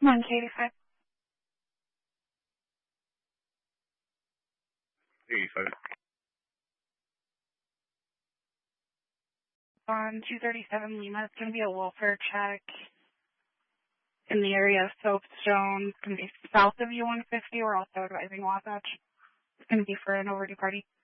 85. 85. On 237 Lima, it's going to be a welfare check in the area of Soapstone. It's going to be south of U-150. We're also advising Wasatch. It's going to be for an overdue party.